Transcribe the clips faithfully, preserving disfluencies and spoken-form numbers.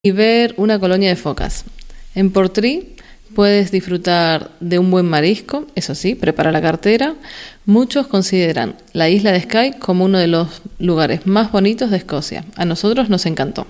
y ver una colonia de focas. En Portree puedes disfrutar de un buen marisco, eso sí, prepara la cartera. Muchos consideran la isla de Skye como uno de los lugares más bonitos de Escocia. A nosotros nos encantó.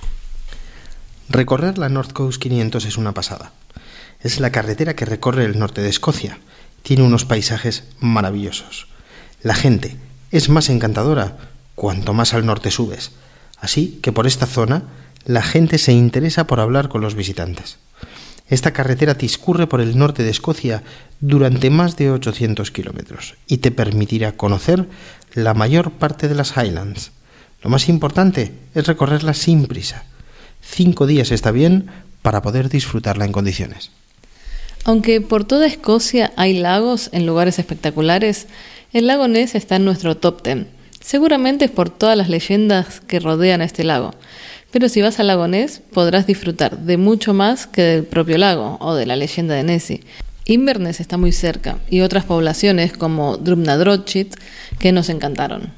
Recorrer la North Coast quinientos es una pasada. Es la carretera que recorre el norte de Escocia. Tiene unos paisajes maravillosos. La gente es más encantadora cuanto más al norte subes. Así que por esta zona la gente se interesa por hablar con los visitantes. Esta carretera discurre por el norte de Escocia durante más de ochocientos kilómetros y te permitirá conocer la mayor parte de las Highlands. Lo más importante es recorrerla sin prisa. Cinco días está bien para poder disfrutarla en condiciones. Aunque por toda Escocia hay lagos en lugares espectaculares, el lago Ness está en nuestro top ten. Seguramente es por todas las leyendas que rodean a este lago. Pero si vas al lago Ness, podrás disfrutar de mucho más que del propio lago o de la leyenda de Nessie. Inverness está muy cerca y otras poblaciones como Drumnadrochit que nos encantaron.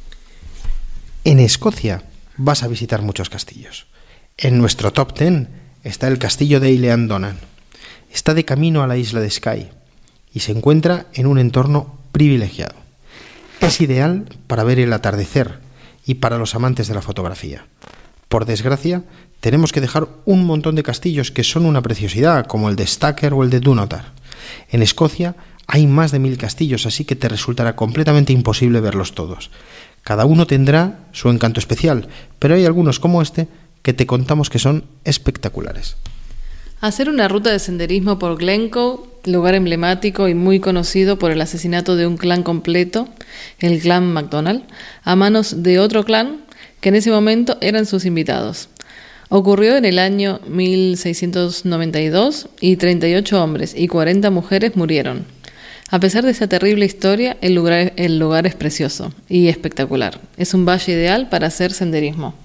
En Escocia vas a visitar muchos castillos. En nuestro top ten está el castillo de Eilean Donan. Está de camino a la isla de Skye y se encuentra en un entorno privilegiado. Es ideal para ver el atardecer y para los amantes de la fotografía. Por desgracia, tenemos que dejar un montón de castillos que son una preciosidad, como el de Stacker o el de Dunotar. En Escocia hay más de mil castillos, así que te resultará completamente imposible verlos todos. Cada uno tendrá su encanto especial, pero hay algunos como este que te contamos que son espectaculares. Hacer una ruta de senderismo por Glencoe, lugar emblemático y muy conocido por el asesinato de un clan completo, el clan MacDonald, a manos de otro clan que en ese momento eran sus invitados. Ocurrió en el año mil seiscientos noventa y dos y treinta y ocho hombres y cuarenta mujeres murieron. A pesar de esa terrible historia, el lugar, el lugar es precioso y espectacular. Es un valle ideal para hacer senderismo.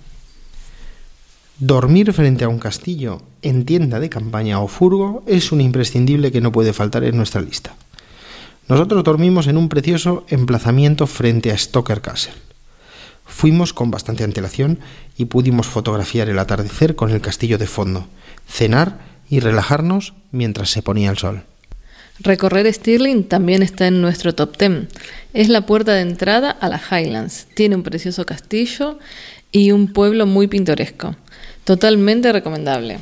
Dormir frente a un castillo, en tienda de campaña o furgo, es un imprescindible que no puede faltar en nuestra lista. Nosotros dormimos en un precioso emplazamiento frente a Stoker Castle. Fuimos con bastante antelación y pudimos fotografiar el atardecer con el castillo de fondo, cenar y relajarnos mientras se ponía el sol. Recorrer Stirling también está en nuestro top ten. Es la puerta de entrada a las Highlands. Tiene un precioso castillo y un pueblo muy pintoresco. Totalmente recomendable.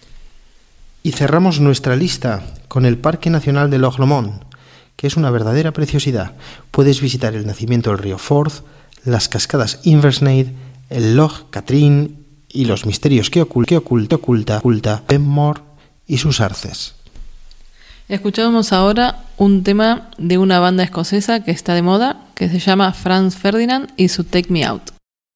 Y cerramos nuestra lista con el Parque Nacional de Loch Lomond, que es una verdadera preciosidad. Puedes visitar el nacimiento del río Forth, las cascadas Inversnaid, el Loch Katrine y los misterios que oculta, que oculta, oculta, oculta Benmore y sus arces. Escuchamos ahora un tema de una banda escocesa que está de moda, que se llama Franz Ferdinand y su Take Me Out.